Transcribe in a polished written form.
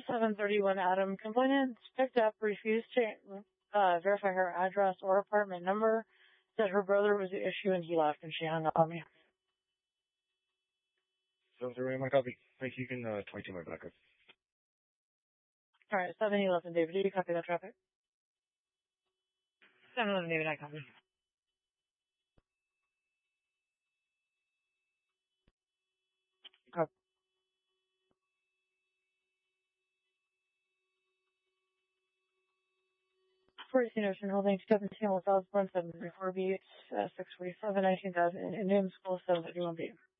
731 Adam. Complainant picked up, refused to verify her address or apartment number, said her brother was the issue, and he left, and she hung up on me. 731, my copy. Thank you. You can 22 my backup. All right, 711 David, do you copy that traffic? 711 David, I copy. Copy. 14 Ocean Holding, 17 South 174B, 647, 19,000, Indian School, 731B.